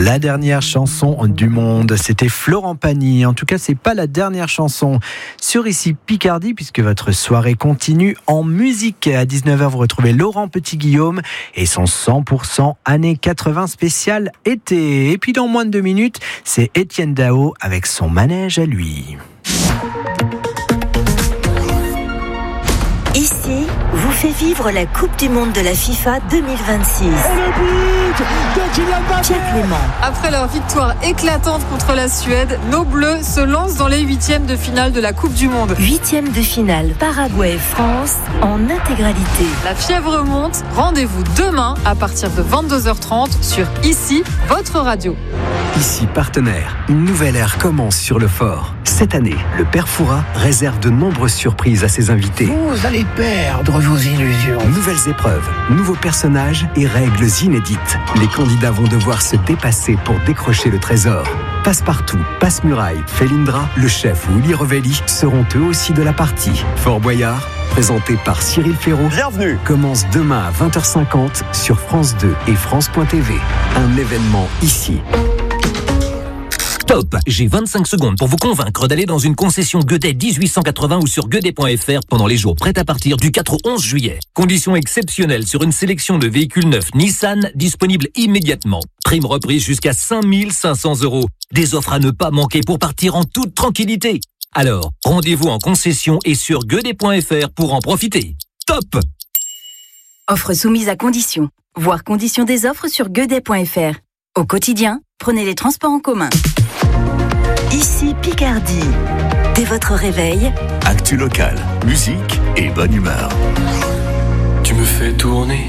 La dernière chanson du monde, c'était Florent Pagny. En tout cas, c'est pas la dernière chanson sur Ici Picardie, puisque votre soirée continue en musique. À 19h, vous retrouvez Laurent Petit-Guillaume et son 100% années 80 spécial été. Et puis dans moins de 2 minutes, c'est Étienne Dao avec son manège à lui. Ici vous fait vivre la Coupe du Monde de la FIFA 2026. Et le but de Kylian Mbappé. Pierre Clément. Après leur victoire éclatante contre la Suède, nos Bleus se lancent dans les 8e de finale de la Coupe du Monde. 8e de finale Paraguay-France en intégralité. La fièvre monte. Rendez-vous demain à partir de 22h30 sur Ici, votre radio. Ici partenaire, une nouvelle ère commence sur le fort. Cette année, le Père Fouras réserve de nombreuses surprises à ses invités. Vous allez perdre vos illusions. Nouvelles épreuves, nouveaux personnages et règles inédites. Les candidats vont devoir se dépasser pour décrocher le trésor. Passe-Partout, Passe-Muraille, Felindra, le chef ou Uli Rovelli seront eux aussi de la partie. Fort Boyard, présenté par Cyril Ferraud, Bienvenue, commence demain à 20h50 sur France 2 et France.tv. Un événement ici. Top, j'ai 25 secondes pour vous convaincre d'aller dans une concession Gueudet 1880 ou sur gueudet.fr pendant les jours prêts à partir du 4 au 11 juillet. Conditions exceptionnelles sur une sélection de véhicules neufs Nissan disponibles immédiatement. Prime reprise jusqu'à 5 500 €. Des offres à ne pas manquer pour partir en toute tranquillité. Alors, rendez-vous en concession et sur gueudet.fr pour en profiter. Top! Offre soumise à conditions. Voir conditions des offres sur gueudet.fr. Au quotidien, prenez les transports en commun. Ici Picardie. Dès votre réveil, actu local, musique et bonne humeur. Tu me fais tourner